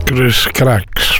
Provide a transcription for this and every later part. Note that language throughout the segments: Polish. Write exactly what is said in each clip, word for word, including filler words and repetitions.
Chris Cracks.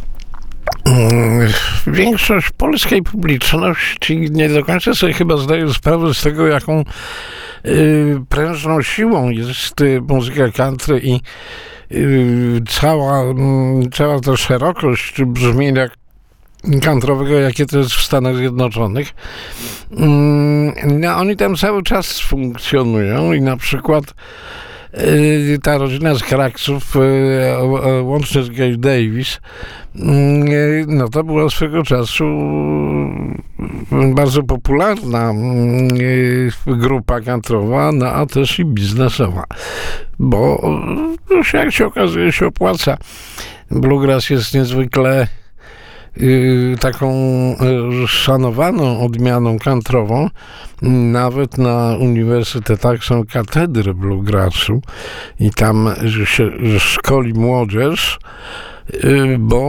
Większość polskiej publiczności nie do końca sobie chyba zdaje sprawę z tego, jaką y, prężną siłą jest y, muzyka country i y, cała, y, cała ta szerokość brzmienia country'owego, jakie to jest w Stanach Zjednoczonych. Y, no, oni tam cały czas funkcjonują i na przykład ta rodzina z Cracksów, łącznie z Gail Davis, no to była swego czasu bardzo popularna grupa country'owa, no a też i biznesowa, bo już jak się okazuje, się opłaca. Bluegrass jest niezwykle taką szanowaną odmianą country'ową. Nawet na uniwersytetach są katedry bluegrassu i tam się szkoli młodzież, bo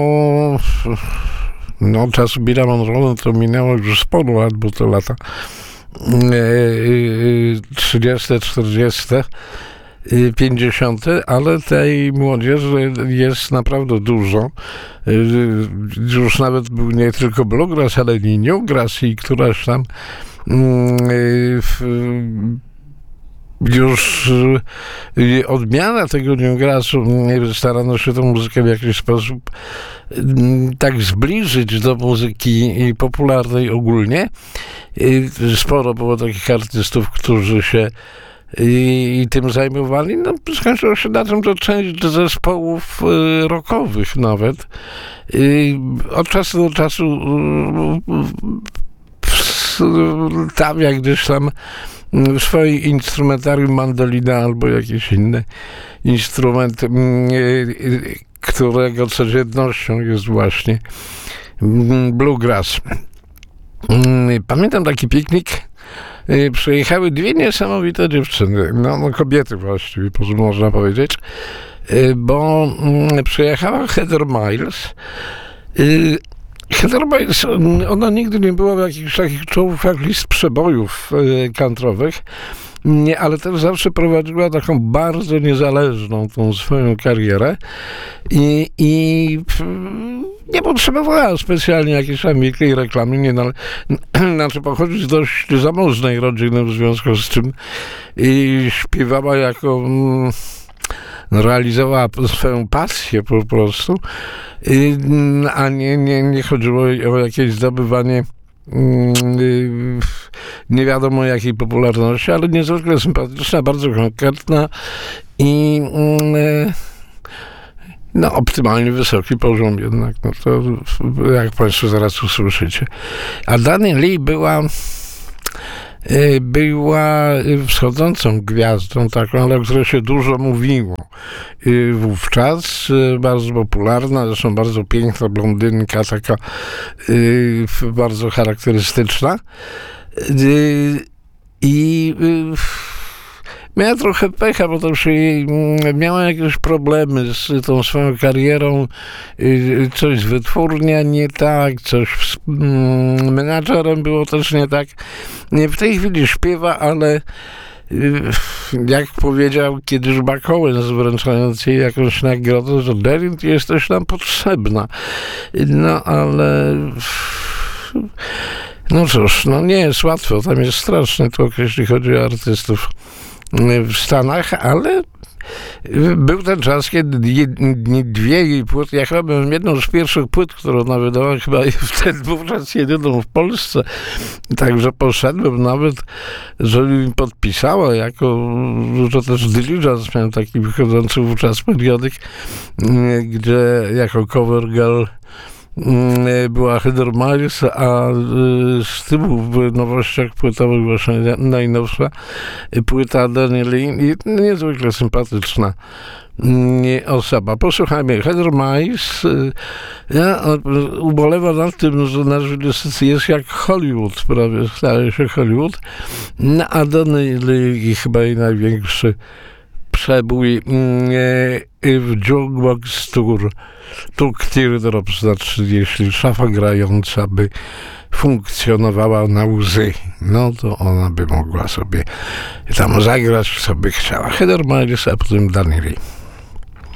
no czasu Billa Monroe to minęło już sporo lat, bo to lata trzydzieste, czterdzieste, pięćdziesiąte, ale tej młodzieży jest naprawdę dużo. Już nawet był nie tylko bluegrass, ale i newgrass i któraś tam już odmiana tego newgrassu, starano się tę muzykę w jakiś sposób tak zbliżyć do muzyki popularnej ogólnie. Sporo było takich artystów, którzy się I, i tym zajmowali. No, skończyło się na tym, że część zespołów y, rockowych nawet y, od czasu do czasu stawia y, gdzieś tam w swoim instrumentarium mandolina albo jakiś inny instrument, y, y, którego codziennością jest właśnie bluegrass. Y, pamiętam taki piknik. Przyjechały dwie niesamowite dziewczyny, no, no kobiety właściwie, można powiedzieć, bo przyjechała Heather Miles. Heather Miles, ona nigdy nie była w jakichś takich czołówkach list przebojów country'owych, nie, ale też zawsze prowadziła taką bardzo niezależną tą swoją karierę i, i nie potrzebowała specjalnie jakiejś tam wielkiej reklamy, nie, no, znaczy pochodzi z dość zamożnej rodziny, w związku z czym i śpiewała jako realizowała swoją pasję po prostu, i, a nie, nie, nie chodziło o jakieś zdobywanie nie wiadomo jakiej popularności, ale niezwykle sympatyczna, bardzo konkretna i no optymalnie wysoki poziom jednak, no to jak Państwo zaraz usłyszycie. A Dani Lee była była wschodzącą gwiazdą taką, ale o której się dużo mówiło wówczas, bardzo popularna, zresztą bardzo piękna blondynka, taka bardzo charakterystyczna i miała trochę pecha, bo to się miała jakieś problemy z tą swoją karierą, coś z wytwórnia nie tak, coś z menadżerem było też nie tak. W tej chwili śpiewa, ale jak powiedział kiedyś Buck Owens, wręczając jej jakąś nagrodę, że Darin, ty jesteś nam potrzebna. No ale no cóż, no nie jest łatwo, tam jest straszny tłok, jeśli chodzi o artystów w Stanach, ale był ten czas, kiedy dwie jej płyty, ja chyba byłem jedną z pierwszych płyt, którą ona wydała, chyba wtedy wówczas jedyną w Polsce, także poszedłem nawet, żeby mi podpisała, jako, że też Diligence miałem taki wychodzący wówczas periodyk, gdzie jako cover girl była Heather Miles, a z tyłu w nowościach płytowych właśnie najnowsza płyta Dani Lee, niezwykle sympatyczna osoba. Posłuchajmy, Heather Miles, ja ubolewam nad tym, że nasz inwestycja jest jak Hollywood, prawie staje się Hollywood, no, a Dani Lee chyba jej największy przebój w Jukebox Tour Took Teardrops, znaczy jeśli szafa grająca by funkcjonowała na łzy, no to ona by mogła sobie tam zagrać, co by chciała. Heather Miles, a potem Dani Lee.